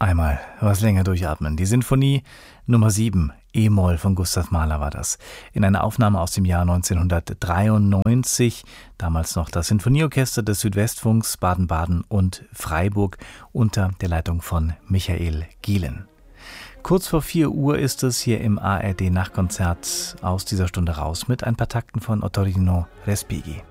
Einmal was länger durchatmen. Die Sinfonie Nummer 7, E-Moll von Gustav Mahler war das. In einer Aufnahme aus dem Jahr 1993, damals noch das Sinfonieorchester des Südwestfunks Baden-Baden und Freiburg unter der Leitung von Michael Gielen. Kurz vor 4 Uhr ist es hier im ARD Nachtkonzert aus dieser Stunde raus mit ein paar Takten von Ottorino Respighi.